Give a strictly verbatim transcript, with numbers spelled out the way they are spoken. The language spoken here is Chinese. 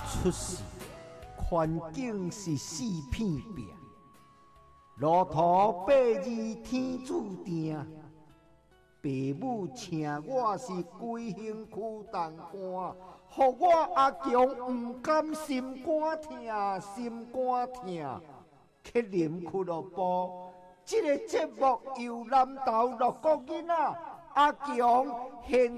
出世，环境是四片壁，路途八字天注定。父母请我是规身躯重担，互我阿强毋甘心肝疼，心肝疼。克林俱乐部，这个节目由南投六个囡仔阿强现